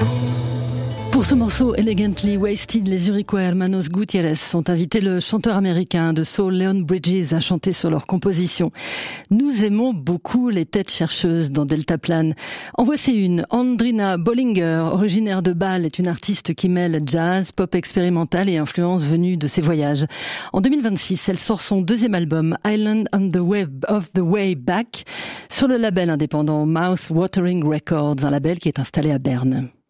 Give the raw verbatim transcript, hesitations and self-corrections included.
Pour ce morceau Elegantly Wasted, les Zurichois Hermanos Gutiérrez ont invité le chanteur américain de soul Leon Bridges à chanter sur leur composition. Nous aimons beaucoup les têtes chercheuses dans Deltaplane. En voici une. Andrina Bollinger, originaire de Bâle, est une artiste qui mêle jazz, pop expérimental et influences venues de ses voyages. En deux mille vingt-six, elle sort son deuxième album Island on the Way of the Way Back sur le label indépendant Mouth Watering Records, un label qui est installé à Berne.